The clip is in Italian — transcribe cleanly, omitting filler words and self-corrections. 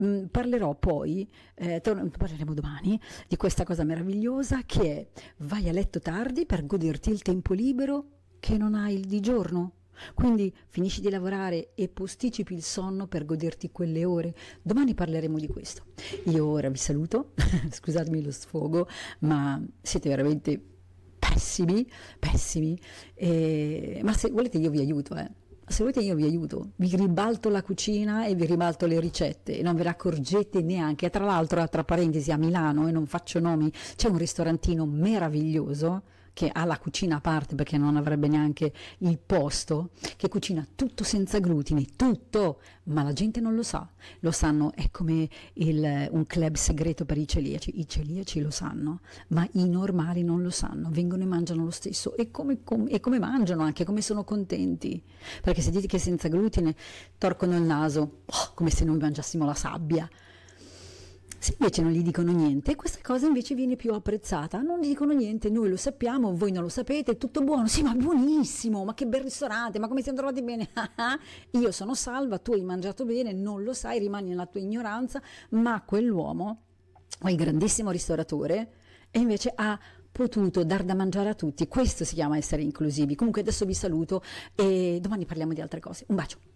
Parlerò poi, parleremo domani di questa cosa meravigliosa che è: vai a letto tardi per goderti il tempo libero che non hai di giorno. Quindi finisci di lavorare e posticipi il sonno per goderti quelle ore. Domani parleremo di questo. Io ora vi saluto, scusatemi lo sfogo, ma siete veramente pessimi, pessimi. Ma se volete io vi aiuto, Se volete io vi aiuto, vi ribalto la cucina e vi ribalto le ricette e non ve ne accorgete neanche. Tra l'altro, tra parentesi, a Milano, e non faccio nomi, c'è un ristorantino meraviglioso che ha la cucina a parte perché non avrebbe neanche il posto, che cucina tutto senza glutine, tutto, ma la gente non lo sa. Lo sanno, è come un club segreto per i celiaci lo sanno, ma i normali non lo sanno, vengono e mangiano lo stesso. E come mangiano, anche come sono contenti, perché se dite che è senza glutine torcono il naso, come se noi mangiassimo la sabbia. Se invece non gli dicono niente, questa cosa invece viene più apprezzata. Non gli dicono niente, noi lo sappiamo, voi non lo sapete, è tutto buono. Sì, ma buonissimo, ma che bel ristorante, ma come siamo trovati bene? Io sono Salva, tu hai mangiato bene, non lo sai, rimani nella tua ignoranza, ma quell'uomo, il grandissimo ristoratore, e invece ha potuto dar da mangiare a tutti. Questo si chiama essere inclusivi. Comunque adesso vi saluto e domani parliamo di altre cose. Un bacio.